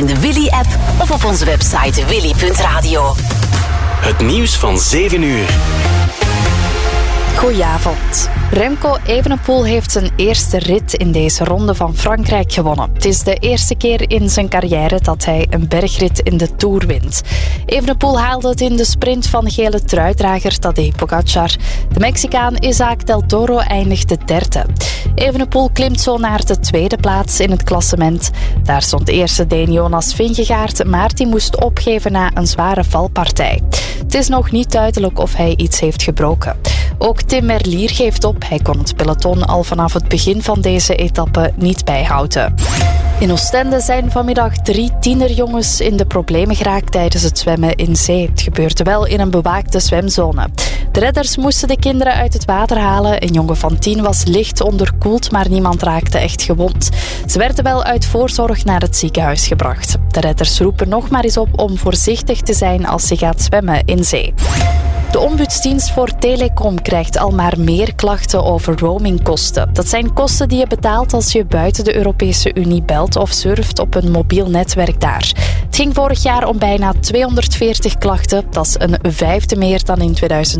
in de Willy-app of op onze website willy.radio. Het nieuws van 7 uur. Goedenavond. Remco Evenepoel heeft zijn eerste rit in deze ronde van Frankrijk gewonnen. Het is de eerste keer in zijn carrière dat hij een bergrit in de Tour wint. Evenepoel haalde het in de sprint van gele truidrager Tadej Pogacar. De Mexicaan Isaac del Toro eindigde derde. Evenepoel klimt zo naar de tweede plaats in het klassement. Daar stond eerste Deen Jonas Vingegaard, maar die moest opgeven na een zware valpartij. Het is nog niet duidelijk of hij iets heeft gebroken. Ook Tim Merlier geeft op. Hij kon het peloton al vanaf het begin van deze etappe niet bijhouden. In Oostende zijn vanmiddag 3 tienerjongens in de problemen geraakt tijdens het zwemmen in zee. Het gebeurde wel in een bewaakte zwemzone. De redders moesten de kinderen uit het water halen. Een jongen van 10 was licht onderkoeld, maar niemand raakte echt gewond. Ze werden wel uit voorzorg naar het ziekenhuis gebracht. De redders roepen nog maar eens op om voorzichtig te zijn als je gaat zwemmen in zee. De ombudsdienst voor Telecom krijgt al maar meer klachten over roamingkosten. Dat zijn kosten die je betaalt als je buiten de Europese Unie belt of surft op een mobiel netwerk daar. Het ging vorig jaar om bijna 240 klachten. Dat is een 5e meer dan in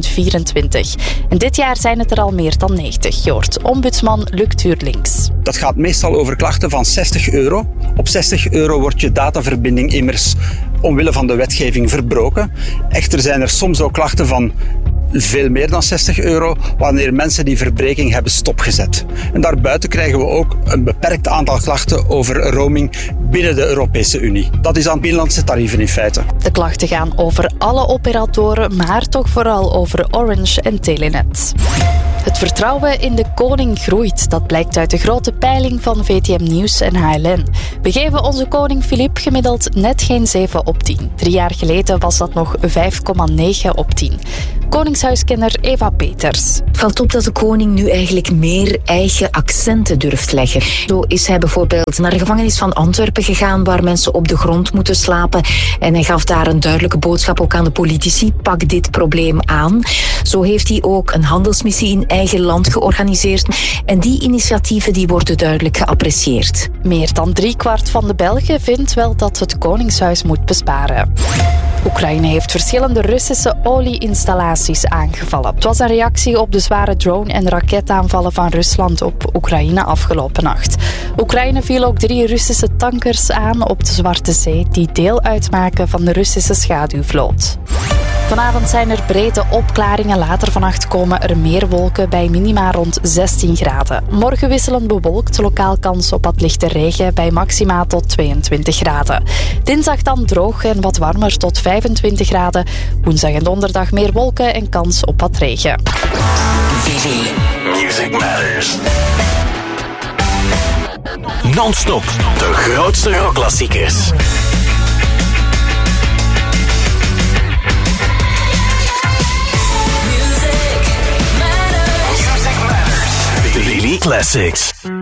2024. En dit jaar zijn het er al meer dan 90, hoort ombudsman Luc Tuurlings. Dat gaat meestal over klachten van €60. Op €60 wordt je dataverbinding immers omwille van de wetgeving verbroken. Echter zijn er soms ook klachten van veel meer dan €60 wanneer mensen die verbreking hebben stopgezet. En daarbuiten krijgen we ook een beperkt aantal klachten over roaming binnen de Europese Unie. Dat is aan binnenlandse tarieven in feite. De klachten gaan over alle operatoren, maar toch vooral over Orange en Telenet. Het vertrouwen in de koning groeit. Dat blijkt uit de grote peiling van VTM Nieuws en HLN. We geven onze koning Filip gemiddeld net geen 7 op 10. 3 jaar geleden was dat nog 5,9 op 10. Koningshuiskenner Eva Peters. Valt op dat de koning nu eigenlijk meer eigen accenten durft leggen. Zo is hij bijvoorbeeld naar de gevangenis van Antwerpen gegaan, waar mensen op de grond moeten slapen. En hij gaf daar een duidelijke boodschap ook aan de politici. Pak dit probleem aan. Zo heeft hij ook een handelsmissie in eigen land georganiseerd. En die initiatieven die worden duidelijk geapprecieerd. Meer dan 3/4 van de Belgen vindt wel dat het Koningshuis moet besparen. Oekraïne heeft verschillende Russische olieinstallaties aangevallen. Het was een reactie op de zware drone- en raketaanvallen van Rusland op Oekraïne afgelopen nacht. Oekraïne viel ook 3 Russische tankers aan op de Zwarte Zee, die deel uitmaken van de Russische schaduwvloot. Vanavond zijn er brede opklaringen. Later vannacht komen er meer wolken bij minima rond 16 graden. Morgen wisselend bewolkt, lokaal kans op wat lichte regen bij maxima tot 22 graden. Dinsdag dan droog en wat warmer tot 25 graden. Woensdag en donderdag meer wolken en kans op wat regen. Willy. Music Matters. Non-stop. De grootste rockklassiekers. Willy Classics.